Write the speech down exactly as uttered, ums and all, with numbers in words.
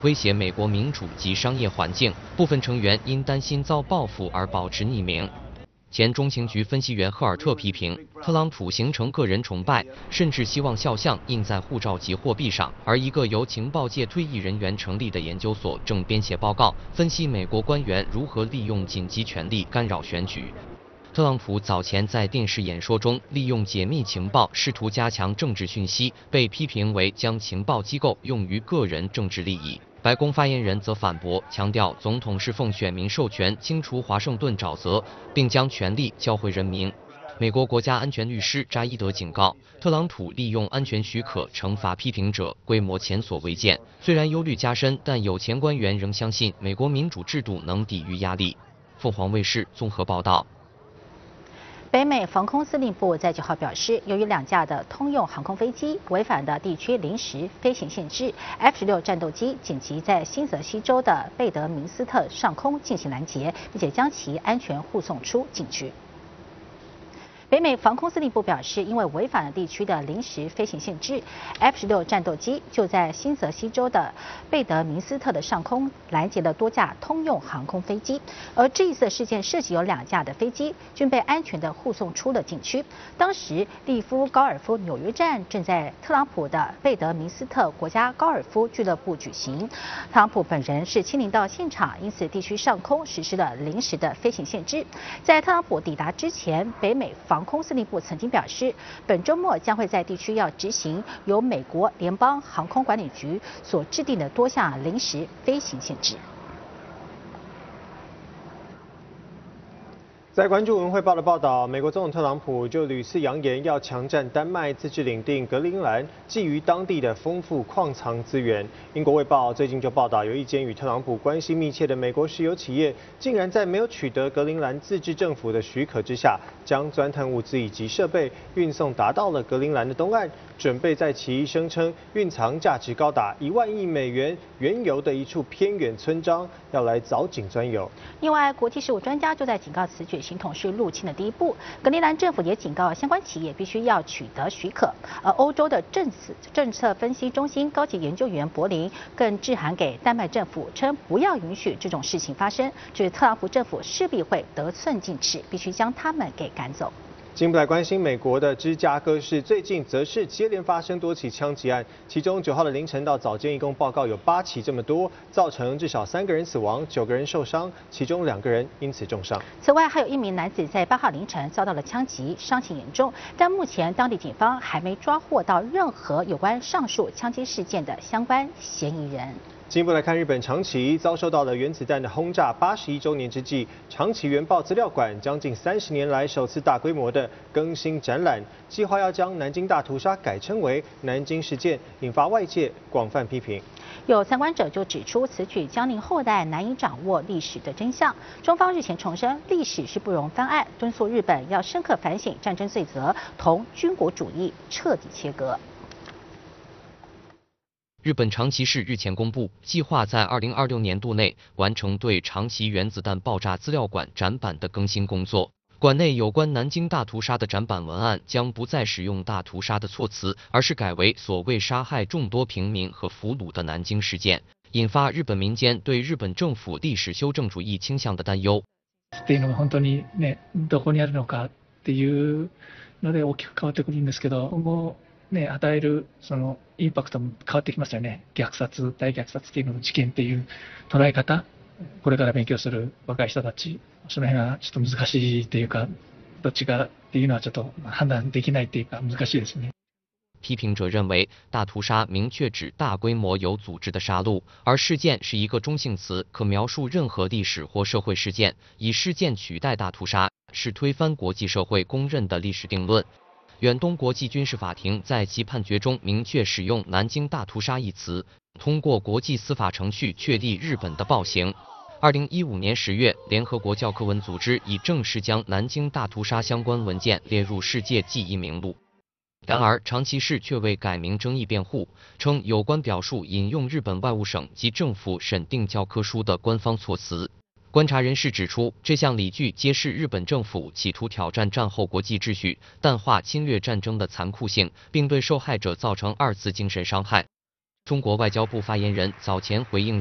威胁美国民主及商业环境。部分成员因担心遭报复而保持匿名。前中情局分析员赫尔特批评，特朗普形成个人崇拜，甚至希望肖像印在护照及货币上。而一个由情报界退役人员成立的研究所正编写报告，分析美国官员如何利用紧急权力干扰选举。特朗普早前在电视演说中利用解密情报试图加强政治讯息，被批评为将情报机构用于个人政治利益。白宫发言人则反驳，强调总统是奉选民授权清除华盛顿沼泽，并将权力交回人民。美国国家安全律师扎伊德警告，特朗普利用安全许可惩罚批评者，规模前所未见。虽然忧虑加深，但有前官员仍相信美国民主制度能抵御压力。凤凰卫视综合报道。 北美防空司令部在九号表示，由于两架的通用航空飞机违反的地区临时飞行限制 ，F 十六战斗机紧急在新泽西州的贝德明斯特上空进行拦截，并且将其安全护送出境区。北美防空司令部表示，因为违反了地区的临时飞行限制 ，F 十六战斗机就在新泽西州的贝德明斯特的上空拦截了多架通用航空飞机。而这一次事件涉及有两架的飞机均被安全的护送出了境区。当时，利夫高尔夫纽约站正在特朗普的贝德明斯特国家高尔夫俱乐部举行。特朗普本人是亲临到现场，因此地区上空实施了临时的飞行限制。在特朗普抵达之前，北美防空司令部曾经表示，本周末将会在地区要执行由美国联邦航空管理局所制定的多项临时飞行限制。 在关注文汇报的报道，美国总统特朗普就屡次扬言要强占丹麦自治领地格陵兰，觊觎当地的丰富矿藏资源。英国卫报最近就报道，有一间与特朗普关系密切的美国石油企业，竟然在没有取得格陵兰自治政府的许可之下，将钻探物资以及设备运送达到了格陵兰的东岸，准备在其声称蕴藏价值高达一万亿美元原油的一处偏远村庄，要来凿井钻油。 另外，国际事务专家就在警告此举形同是入侵的第一步。格陵兰政府也警告相关企业必须要取得许可。而欧洲的政策政策分析中心高级研究员柏林更致函给丹麦政府，称不要允许这种事情发生，指特朗普政府势必会得寸进尺，必须将他们给赶走。 进一步来关心美国的芝加哥市，最近则是接连发生多起枪击案，其中九号的凌晨到早间一共报告有八起这么多，造成至少三个人死亡，九个人受伤，其中两个人因此重伤。 此外，还有一名男子在八号凌晨遭到了枪击，伤情严重，但目前当地警方还没抓获到任何有关上述枪击事件的相关嫌疑人。 进一步来看，日本长崎遭受到了原子弹的轰炸八十一周年之际，长崎原爆资料馆将近三十年来首次大规模的更新展览，计划要将南京大屠杀改称为南京事件，引发外界广泛批评。 有参观者就指出，此举将令后代难以掌握历史的真相。中方日前重申，历史是不容翻案，敦促日本要深刻反省战争罪责，同军国主义彻底切割。 日本长崎市日前公布，计划在二零二六年度内完成对长崎原子弹爆炸资料馆展板的更新工作。馆内有关南京大屠杀的展板文案将不再使用大屠杀的措辞，而是改为所谓杀害众多平民和俘虏的南京事件，引发日本民间对日本政府历史修正主义倾向的担忧。 っていうのが本当にね、どこにあるのかっていうので大きく変わってくるんですけど、今後ね、与えるそのインパクトも変わってきますよね。虐殺、大虐殺っていうのの事件っていう捉え方、これから勉強する若い人たち、その辺はちょっと難しいっていうか、どっちかっていうのはちょっと判断できないっていうか難しいですね。 批评者认为，大屠杀明确指大规模有组织的杀戮，而事件是一个中性词，可描述任何历史或社会事件。以事件取代大屠杀，是推翻国际社会公认的历史定论。远东国际军事法庭在其判决中明确使用南京大屠杀一词，通过国际司法程序确立日本的暴行。二零一五年十月，联合国教科文组织已正式将南京大屠杀相关文件列入世界记忆名录。然而，长崎市却为改名争议辩护，称有关表述引用日本外务省及政府审定教科书的官方措辞。观察人士指出，这项理据揭示日本政府企图挑战战后国际秩序，淡化侵略战争的残酷性，并对受害者造成二次精神伤害。 中国外交部发言人早前回应。